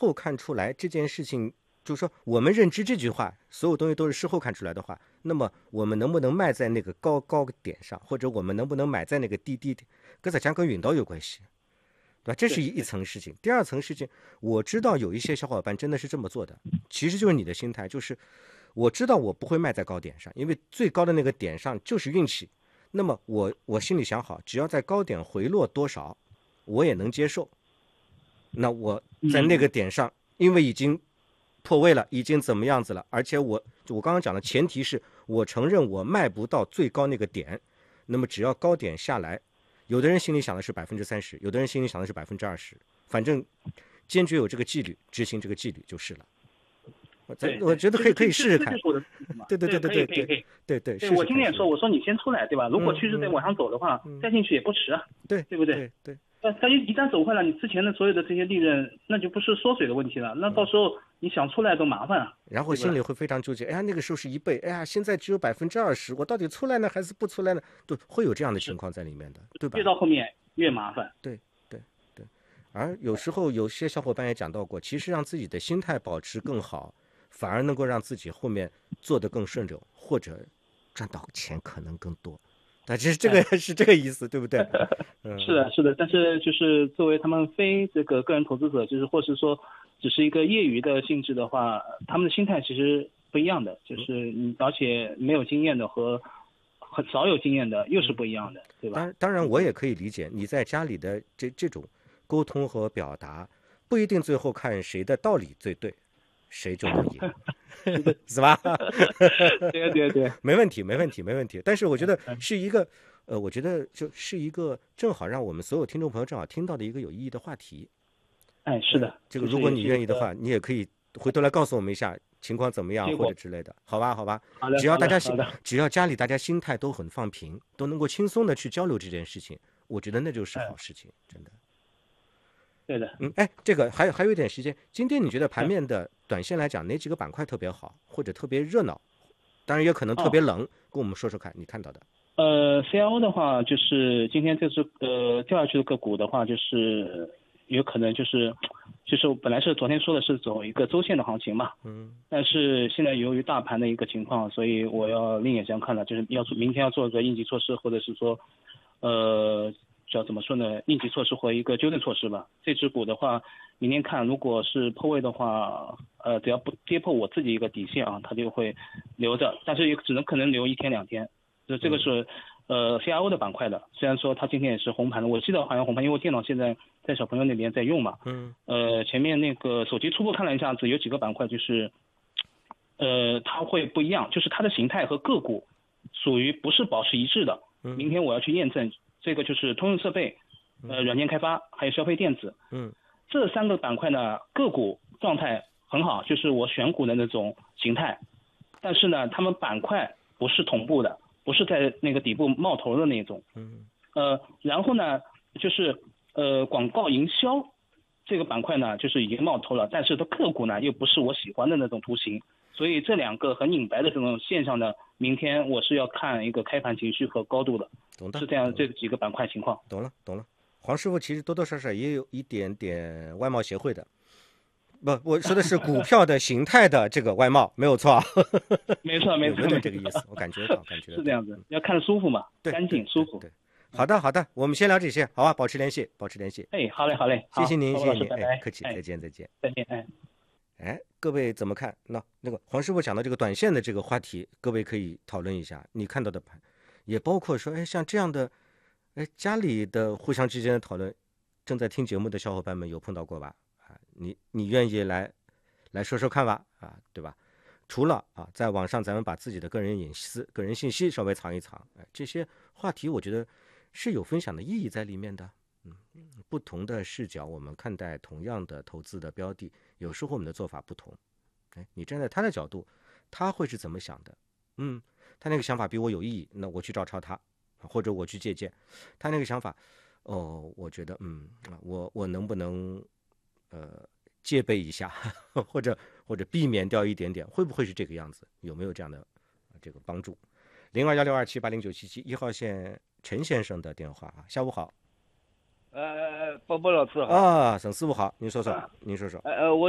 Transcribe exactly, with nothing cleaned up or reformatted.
后看出来这件事情，就是说我们认知这句话，所有东西都是事后看出来的话，那么我们能不能卖在那个高高点上，或者我们能不能买在那个低低点，跟咱讲跟运道有关系，对吧？这是一一层事情。第二层事情，我知道有一些小伙伴真的是这么做的，其实就是你的心态，就是我知道我不会卖在高点上，因为最高的那个点上就是运气。那么我我心里想好，只要在高点回落多少，我也能接受。那我在那个点上，因为已经破位了，已经怎么样子了，而且我我刚刚讲的前提是我承认我卖不到最高那个点，那么只要高点下来，有的人心里想的是百分之三十，有的人心里想的是百分之二十，反正坚决有这个纪律，执行这个纪律就是了。 对， 我觉得可以可以试试看。对对对对对可以可以对对对。我今天也说，我说你先出来，对吧？如果趋势在往上走的话，再进去也不迟啊， 对对不对？ 对。 那它一一旦走坏了，你之前的所有的这些利润，那就不是缩水的问题了，那到时候你想出来都麻烦啊。 然后心里会非常纠结，哎呀，那个时候是一倍，哎呀，现在只有百分之二十，我到底出来呢还是不出来呢？对，会有这样的情况在里面的，对吧？ 越到后面越麻烦。 对对对。而有时候有些小伙伴也讲到过，其实让自己的心态保持更好，反而能够让自己后面做得更顺溜，或者赚到钱可能更多。但是这个是这个意思，对不对？ 嗯、是的，是的。但是就是作为他们非这个个人投资者，就是或是说只是一个业余的性质的话，他们的心态其实不一样的，就是你而且没有经验的和很少有经验的又是不一样的，对吧？ 当当然，我也可以理解你在家里的这这种沟通和表达，不一定最后看谁的道理最对，谁就能赢。是吧？ 对对对， 没问题，没问题，没问题。但是我觉得是一个，呃，我觉得就是一个正好让我们所有听众朋友正好听到的一个有意义的话题。 哎，是的， 这个如果你愿意的话，你也可以回头来告诉我们一下情况怎么样或者之类的，好吧？好吧。 好的。 只要大家心，只要家里大家心态都很放平，都能够轻松的去交流这件事情，我觉得那就是好事情，真的。 对的， 嗯，哎，这个还有还有一点时间，今天你觉得盘面的短线来讲，哪几个板块特别好，或者特别热闹？当然也可能特别冷，哦、跟我们说说看，你看到的。 呃 ，C R O 的话，就是今天这只呃掉下去的个股的话，就是有可能就是就是本来是昨天说的是走一个周线的行情嘛， 嗯， 但是现在由于大盘的一个情况，所以我要另眼相看了，就是要明天要做一个应急措施，或者是说呃。叫怎么说呢？应急措施或一个纠正措施吧。这只股的话，明天看，如果是破位的话，呃，只要不跌破我自己一个底线啊，它就会留着，但是也只能可能留一天两天。就这个是呃 C R O 的板块的，虽然说它今天也是红盘的，我记得好像红盘，因为我电脑现在在小朋友那边在用嘛。 嗯。 呃，前面那个手机初步看了一下子，有几个板块就是，呃，它会不一样，就是它的形态和个股属于不是保持一致的。明天我要去验证。这个就是通用设备，呃，软件开发，还有消费电子， 嗯， 这三个板块呢，个股状态很好，就是我选股的那种形态，但是呢，他们板块不是同步的，不是在那个底部冒头的那种， 嗯， 呃，然后呢，就是呃，广告营销这个板块呢，就是已经冒头了，但是它个股呢，又不是我喜欢的那种图形，所以这两个很隐白的这种现象呢，明天我是要看一个开盘情绪和高度的。 懂的， 是这样，这几个板块情况。 懂了，懂了。黄师傅其实多多少少也有一点点外贸协会的，不，我说的是股票的形态的这个外贸，没有错。 没错，没错， 有点这个意思，我感觉到，感觉到是这样子，要看着舒服嘛，干净舒服。 对，好的，好的，我们先聊这些，好吧？保持联系，保持联系。 哎，好嘞，好嘞， 谢谢您，谢谢您， 哎， 客气，再见，再见， 再见，哎。 哎，各位怎么看？那那个黄师傅讲的这个短线的这个话题，各位可以讨论一下。你看到的盘，也包括说，哎，像这样的，哎，家里的互相之间的讨论，正在听节目的小伙伴们有碰到过吧？啊，你你愿意来来说说看吧？啊，对吧？除了啊，在网上咱们把自己的个人隐私、个人信息稍微藏一藏，哎，这些话题我觉得是有分享的意义在里面的。嗯，不同的视角，我们看待同样的投资的标的，有时候我们的做法不同。哎，你站在他的角度，他会是怎么想的？嗯，他那个想法比我有意义，那我去照抄他，或者我去借鉴他那个想法。哦，我觉得，嗯，我我能不能呃戒备一下，或者或者避免掉一点点，会不会是这个样子？有没有这样的这个帮助？零二幺六二七八零九七七一号线陈先生的电话啊，下午好。 呃，波波老师好啊，沈师傅好，您说说，您说说。 呃，我。